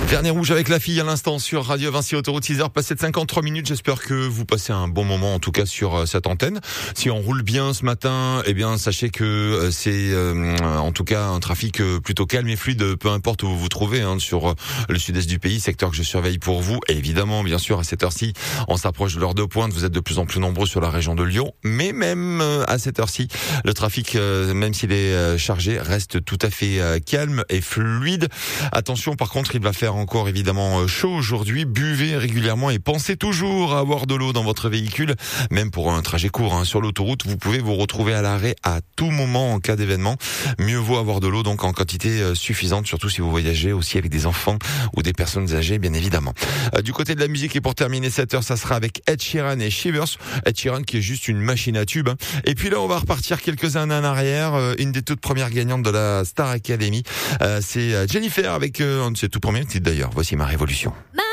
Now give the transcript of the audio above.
Vernet Rouge avec la fille à l'instant sur Radio Vinci Autoroute 6h passé de 53 minutes. J'espère que vous passez un bon moment en tout cas sur cette antenne. Si on roule bien ce matin, eh bien sachez que c'est en tout cas un trafic plutôt calme et fluide, peu importe où vous vous trouvez sur le sud-est du pays, secteur que je surveille pour vous. Et évidemment, bien sûr, à cette heure-ci, on s'approche de l'heure de pointe. Vous êtes de plus en plus nombreux sur la région de Lyon, mais même à cette heure-ci, le trafic, même s'il est chargé, reste tout à fait calme et fluide. Attention, par contre, il va faire encore évidemment chaud aujourd'hui. Buvez régulièrement et pensez toujours à avoir de l'eau dans votre véhicule, même pour un trajet court sur l'autoroute. Vous pouvez vous retrouver à l'arrêt à tout moment en cas d'événement. Mieux vaut avoir de l'eau donc en quantité suffisante, surtout si vous voyagez aussi avec des enfants ou des personnes âgées, bien évidemment. Du côté de la musique, et pour terminer cette heure, ça sera avec Ed Sheeran et Shivers. Ed Sheeran qui est juste une machine à tube. Et puis là, on va repartir quelques années en arrière. Une des toutes premières gagnantes de la Star Academy, c'est Jennifer avec un de ses tout premiers titres d'ailleurs. Voici Ma Révolution.